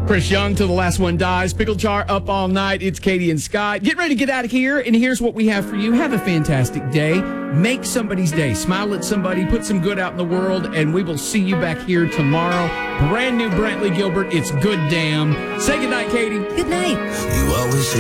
Chris Young till the last one dies. Pickle Jar up all night. It's Katie and Scott. Get ready to get out of here. And here's what we have for you. Have a fantastic day. Make somebody's day. Smile at somebody. Put some good out in the world. And we will see you back here tomorrow. Brand new Brantley Gilbert. It's good damn. Say goodnight, Katie. Good night. You always say